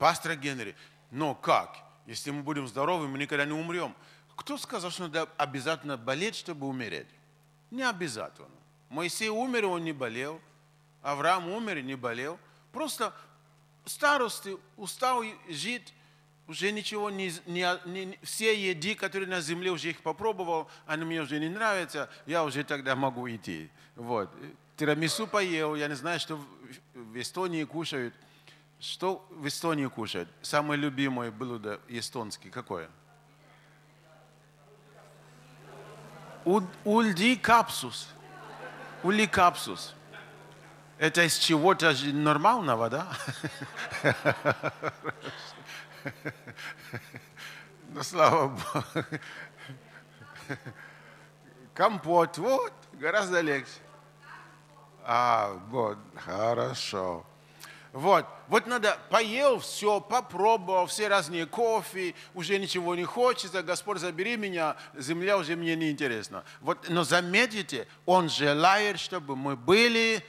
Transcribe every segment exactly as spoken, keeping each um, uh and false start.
пастор Генри, но как? Если мы будем здоровы, мы никогда не умрем. Кто сказал, что надо обязательно болеть, чтобы умереть? Не обязательно. Моисей умер, он не болел. Авраам умер и не болел. Просто старости, устал жить, уже ничего не, не, не... Все еды, которые на земле, уже их попробовал, они мне уже не нравятся, я уже тогда могу идти. Вот. Тирамису поел, я не знаю, что в, в Эстонии кушают. Что в Эстонии кушают? Самое любимое блюдо эстонское какое? Ульди капсус. Ули капсус. Это из чего-то нормального, да? Ну, слава Богу. Компот, вот, гораздо легче. А, вот, хорошо. Вот, вот надо, поел все, попробовал, все разные кофе, уже ничего не хочется, Господь, забери меня, земля уже мне не интересна. Вот, но заметите, Он желает, чтобы мы были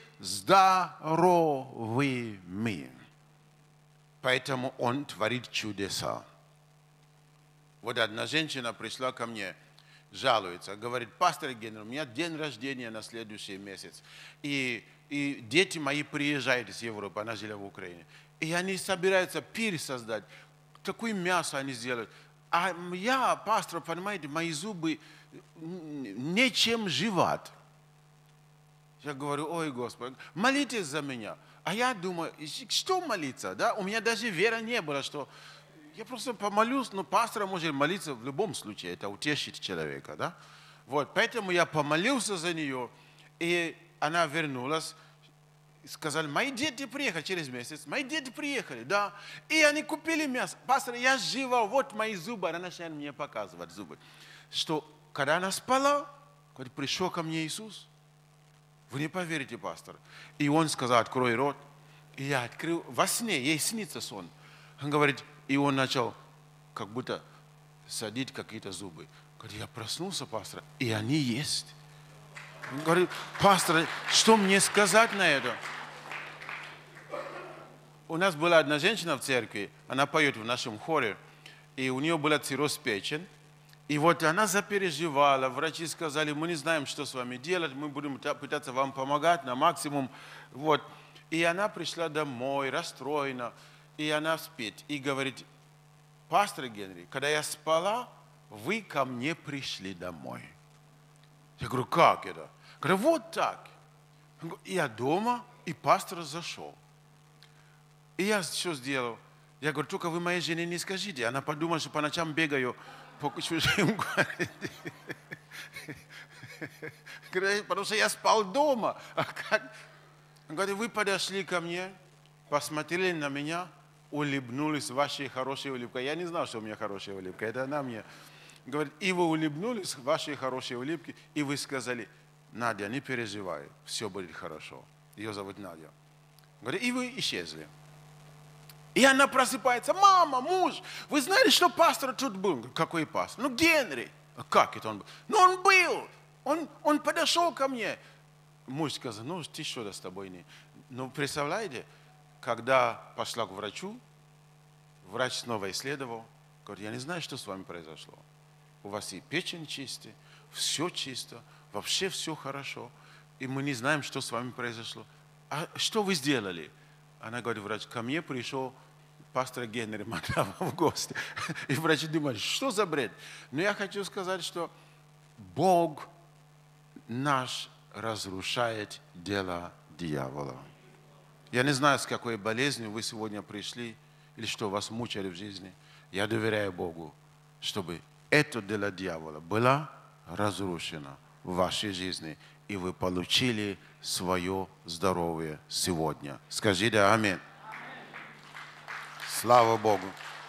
здоровыми. Поэтому Он творит чудеса. Вот одна женщина пришла ко мне, жалуется, говорит, пастор Генри, у меня день рождения на следующий месяц. И, и дети мои приезжают из Европы, она жила в Украине. И они собираются пир создать. Такое мясо они сделают. А я, пастор, понимаете, мои зубы нечем жевать. Я говорю, ой, Господи, молитесь за меня. А я думаю, что молиться? Да? У меня даже веры не было, что... Я просто помолюсь, но пастор может молиться в любом случае, это утешит человека, да? Вот, поэтому я помолился за нее, и она вернулась, сказали, мои дети приехали через месяц, мои дети приехали, да, и они купили мясо. Пастор, я жива, вот мои зубы, она начинает мне показывать зубы. Что, когда она спала, когда пришел ко мне Иисус, вы не поверите, пастор, и он сказал, открой рот, и я открыл, во сне, ей снится сон. Он говорит, и он начал как будто садить какие-то зубы. Говорит, я проснулся, пастор, и они есть. Он говорит, пастор, что мне сказать на это? У нас была одна женщина в церкви, она поет в нашем хоре, и у нее была цирроз печени. И вот она запереживала, врачи сказали, мы не знаем, что с вами делать, мы будем пытаться вам помогать на максимум. Вот. И она пришла домой, расстроена. И она спит и говорит, пастор Генри, когда я спала, вы ко мне пришли домой. Я говорю, как это? Говорю, вот так. И я дома, и пастор зашел. И я что сделал? Я говорю, только вы моей жене не скажите. Она подумала, что по ночам бегаю по чужим городе. Потому что я спал дома. А как? Он говорит, вы подошли ко мне, посмотрели на меня, улыбнулись вашей хорошей улыбкой. Я не знал, что у меня хорошая улыбка. Это она мне говорит, и вы улыбнулись вашей хорошей улыбкой, и вы сказали, Надя, не переживай, все будет хорошо. Ее зовут Надя. Говорит, и вы исчезли. И она просыпается, мама, муж, вы знаете, что пастор тут был? Говорит, какой пастор? Ну, Генри. А как это он был? Ну, он был. Он, он подошел ко мне. Муж сказал, ну, ты что с тобой не... Ну, представляете, когда пошла к врачу, врач снова исследовал, говорит, я не знаю, что с вами произошло. У вас и печень чистая, все чисто, вообще все хорошо, и мы не знаем, что с вами произошло. А что вы сделали? Она говорит, врач, ко мне пришел пастор Генри Маклава в гости. И врачи думают, что за бред? Но я хочу сказать, что Бог наш разрушает дело дьявола. Я не знаю, с какой болезнью вы сегодня пришли, или что вас мучили в жизни. Я доверяю Богу, чтобы это дело дьявола было разрушено в вашей жизни, и вы получили свое здоровье сегодня. Скажите аминь. Слава Богу.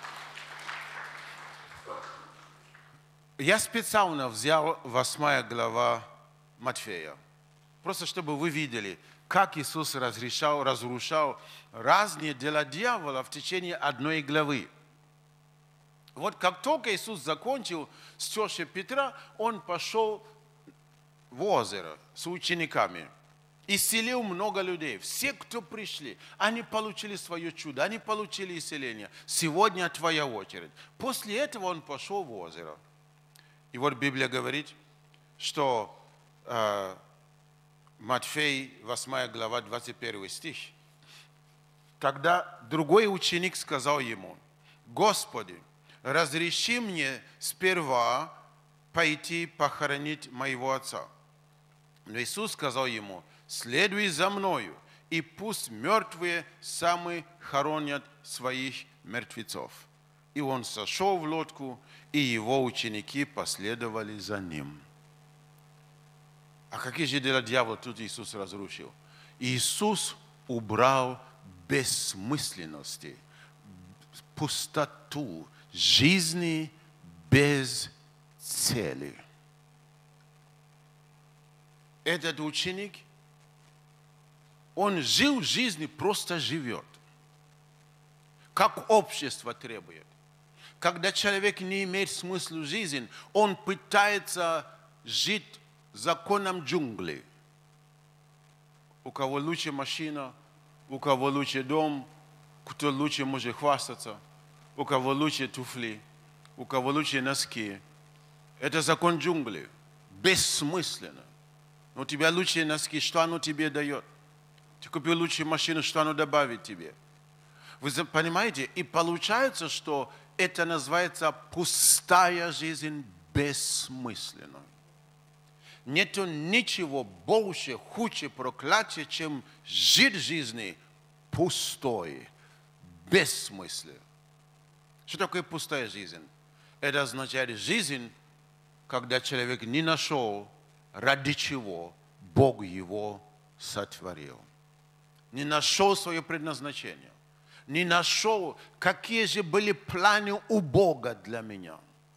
Я специально взял восьмая глава Матфея, просто чтобы вы видели, как Иисус разрешал, разрушал разные дела дьявола в течение одной главы. Вот как только Иисус закончил с тещей Петра, он пошел в озеро с учениками. исцелил много людей. Все, кто пришли, они получили свое чудо, они получили исцеление. Сегодня твоя очередь. После этого он пошел в озеро. И вот Библия говорит, что э, Матфей, восьмая глава, двадцать первый стих. Тогда другой ученик сказал ему: Господи, разреши мне сперва пойти похоронить моего отца. Но Иисус сказал ему: следуй за мною, и пусть мертвые сами хоронят своих мертвецов. И он сошел в лодку, и его ученики последовали за ним. А какие же дела дьявола тут Иисус разрушил? Иисус убрал бессмысленности, пустоту, жизни без цели. Этот ученик, он жил жизнью, просто живет, как общество требует. Когда человек не имеет смысла жизни, он пытается жить законом джунглей. У кого лучше машина, у кого лучше дом, кто лучше может хвастаться, у кого лучше туфли, у кого лучше носки. Это закон джунглей. Бессмысленно. У тебя лучшие носки, что оно тебе дает? Ты купил лучшую машину, что оно добавит тебе? Вы понимаете? И получается, что это называется пустая жизнь бессмысленно. Нету ничего больше, хуже проклятия, чем жить жизни пустой, бессмысленно. Что такое пустая жизнь? Это означает жизнь, когда человек не нашел, ради чего Бог его сотворил. Не нашел свое предназначение. Не нашел, какие же были планы у Бога для меня.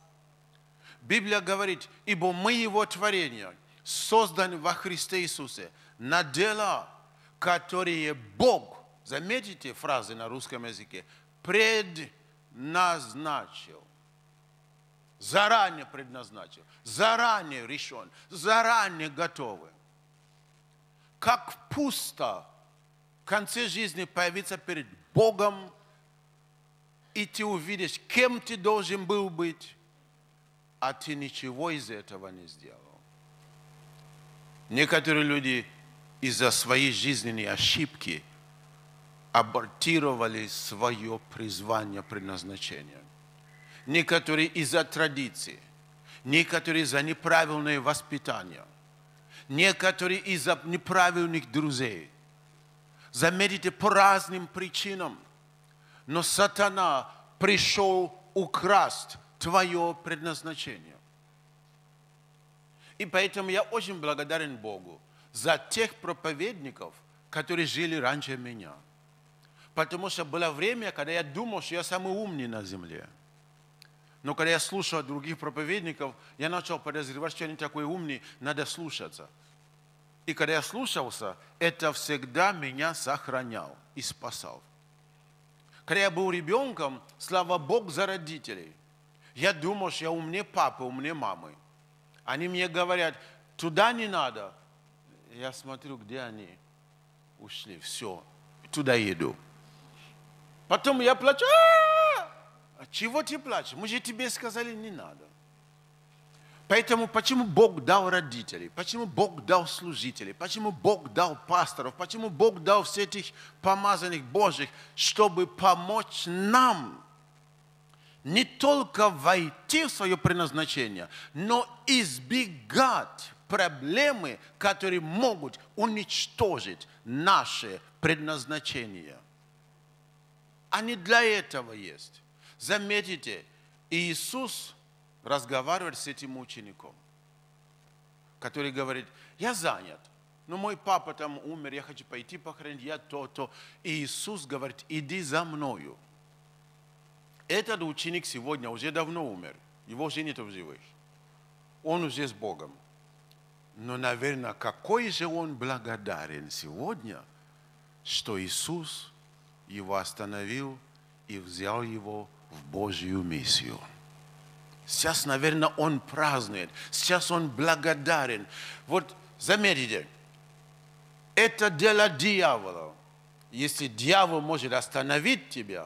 Библия говорит: ибо мы Его творение, созданы во Христе Иисусе, на дела, которые Бог, заметите фразы на русском языке, предназначил. Заранее предназначил, заранее решен, заранее готовы. Как пусто в конце жизни появиться перед Богом, и ты увидишь, кем ты должен был быть, а ты ничего из этого не сделал. Некоторые люди из-за своей жизненной ошибки абортировали свое призвание, предназначение. Некоторые из-за традиции, некоторые из-за неправильного воспитания, некоторые из-за неправильных друзей. Заметите, по разным причинам. Но сатана пришел украсть твое предназначение. И поэтому я очень благодарен Богу за тех проповедников, которые жили раньше меня. Потому что было время, когда я думал, что я самый умный на земле. Но когда я слушал других проповедников, я начал подозревать, что они такой умный, надо слушаться. И когда я слушался, это всегда меня сохранял и спасал. Когда я был ребенком, слава Богу за родителей. Я думал, что я умнее папы, умнее мамы. Они мне говорят: туда не надо. Я смотрю, где они ушли. Все, туда еду. Потом я плачу. А чего ты плачешь? Мы же тебе сказали, не надо. Поэтому почему Бог дал родителей? Почему Бог дал служителей? Почему Бог дал пасторов? Почему Бог дал всех этих помазанных Божьих? Чтобы помочь нам не только войти в свое предназначение, но избегать проблемы, которые могут уничтожить наше предназначение. Они для этого есть. Заметите, Иисус разговаривает с этим учеником, который говорит: я занят, но мой папа там умер, я хочу пойти похоронить, я то-то. И Иисус говорит: иди за мною. Этот ученик сегодня уже давно умер, его уже нет в живых. Он уже с Богом. Но, наверное, какой же он благодарен сегодня, что Иисус его остановил и взял его в Божью миссию. Сейчас, наверное, он празднует. Сейчас он благодарен. Вот заметьте, Это дело дьявола. Если дьявол может остановить тебя,